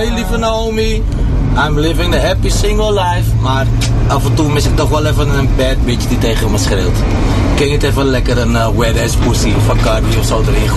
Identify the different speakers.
Speaker 1: hey lieve Naomi, I'm living the happy single life. Maar af en toe mis ik toch wel even een bad bitch die tegen me schreeuwt. Kun je het even lekker een wet ass pussy van Cardi of zo erin